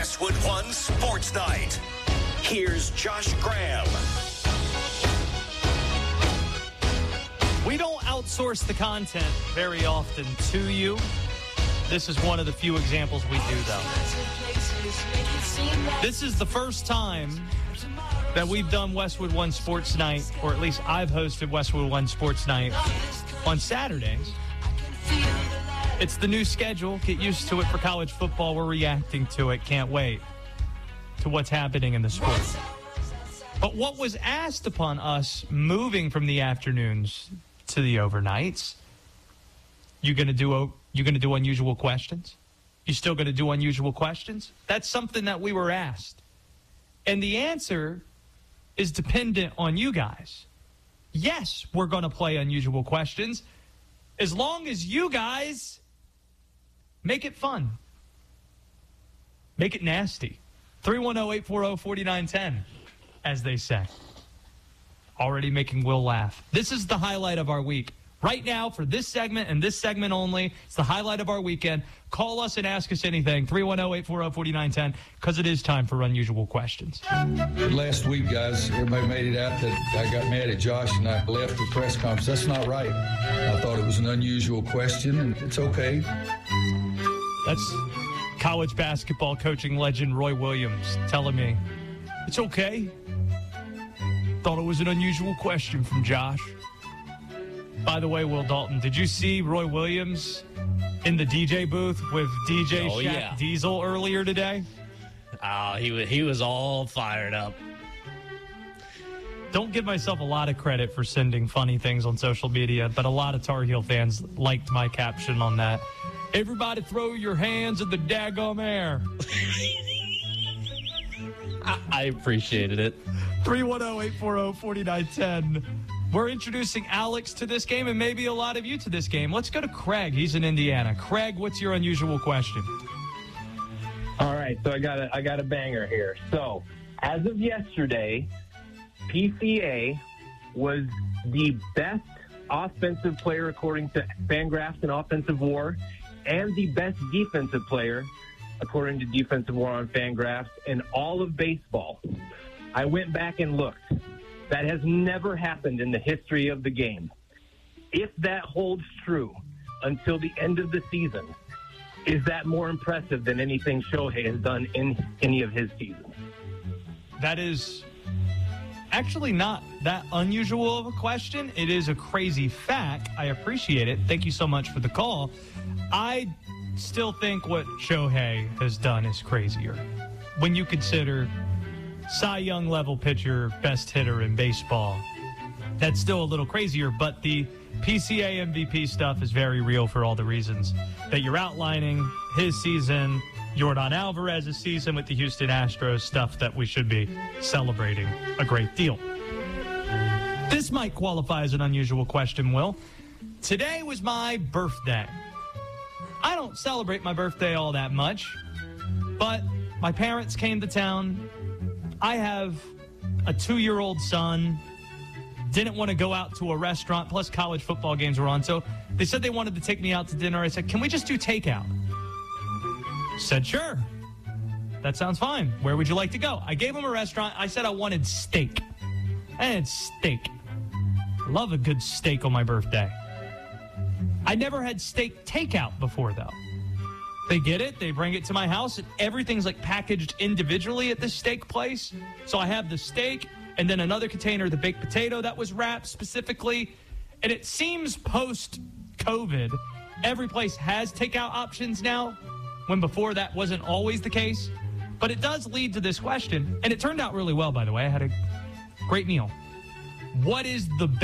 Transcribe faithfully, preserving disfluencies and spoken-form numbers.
Westwood One Sports Night. Here's Josh Graham. We don't outsource the content very often to you. This is one of the few examples we do, though. This is the first time that we've done Westwood One Sports Night, or at least I've hosted Westwood One Sports Night on Saturdays. It's the new schedule. Get used to it for college football. We're reacting to it. Can't wait to what's happening in the sport. But what was asked upon us moving from the afternoons to the overnights, you gonna do you gonna do unusual questions? You still gonna do unusual questions? That's something that we were asked. And the answer is dependent on you guys. Yes, we're gonna play unusual questions as long as you guys make it fun. Make it nasty. three one zero, eight four zero, four nine one zero, as they say. Already making Will laugh. This is the highlight of our week. Right now, for this segment and this segment only, it's the highlight of our weekend. Call us and ask us anything. three one zero, eight four zero, four nine one zero, because it is time for unusual questions. Last week, guys, everybody made it out that I got mad at Josh and I left the press conference. That's not right. I thought it was an unusual question, and it's okay. That's college basketball coaching legend Roy Williams telling me, it's okay. Thought it was an unusual question from Josh. By the way, Will Dalton, did you see Roy Williams in the D J booth with D J oh, Shaq yeah. Diesel earlier today? Oh, he was, he was all fired up. Don't give myself a lot of credit for sending funny things on social media, but a lot of Tar Heel fans liked my caption on that. Everybody throw your hands in the daggum air. I, I appreciated it. three one zero, eight four zero, four nine one zero. We're introducing Alex to this game and maybe a lot of you to this game. Let's go to Craig. He's in Indiana. Craig, what's your unusual question? All right, so I got a, I got a banger here. So, as of yesterday, P C A was the best offensive player according to Fangraphs and Offensive War, and the best defensive player according to Defensive War on Fangraphs in all of baseball. I went back and looked. That has never happened in the history of the game. If that holds true until the end of the season, is that more impressive than anything Shohei has done in any of his seasons? That is actually not that unusual of a question. It is a crazy fact. I appreciate it. Thank you so much for the call. I still think what Shohei has done is crazier. When you consider Cy Young level pitcher, best hitter in baseball, that's still a little crazier, but the P C A M V P stuff is very real for all the reasons that you're outlining. His season, Yordan Alvarez's season with the Houston Astros, stuff that we should be celebrating a great deal. This might qualify as an unusual question, Will. Today was my birthday. I don't celebrate my birthday all that much, but my parents came to town. I have a two-year-old son, didn't want to go out to a restaurant, plus college football games were on, so they said they wanted to take me out to dinner. I said, can we just do takeout? Said, sure. That sounds fine. Where would you like to go? I gave them a restaurant. I said I wanted steak. I had steak. Love a good steak on my birthday. I never had steak takeout before, though. They get it. They bring it to my house, and everything's like packaged individually at this steak place. So I have the steak and then another container, the baked potato that was wrapped specifically. And it seems post-COVID, every place has takeout options now, when before that wasn't always the case. But it does lead to this question, and it turned out really well, by the way. I had a great meal. What is the